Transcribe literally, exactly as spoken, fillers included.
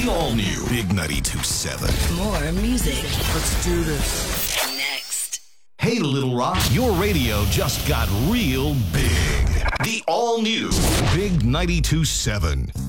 The all-new Big ninety-two point seven. More music. Let's do this. Next. Hey, Little Rock, your radio just got real big. The all-new Big ninety-two point seven.